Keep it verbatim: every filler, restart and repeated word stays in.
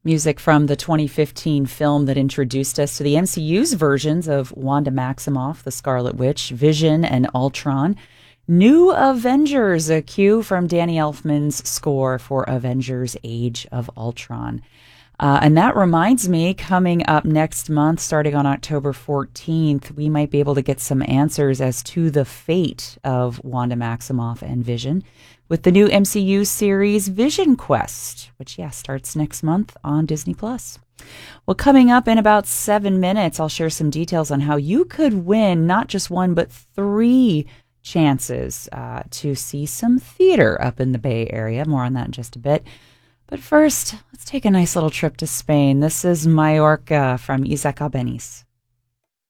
Music from the twenty fifteen film that introduced us to the M C U's versions of Wanda Maximoff, the Scarlet Witch, Vision, and Ultron. New Avengers, a cue from Danny Elfman's score for Avengers Age of Ultron. Uh, and that reminds me, coming up next month, starting on October fourteenth, we might be able to get some answers as to the fate of Wanda Maximoff and Vision with the new M C U series Vision Quest, which, yeah, starts next month on Disney Plus. Well, coming up in about seven minutes, I'll share some details on how you could win not just one, but three chances uh, to see some theater up in the Bay Area. More on that in just a bit. But first, let's take a nice little trip to Spain. This is Mallorca from Isaac Albeniz.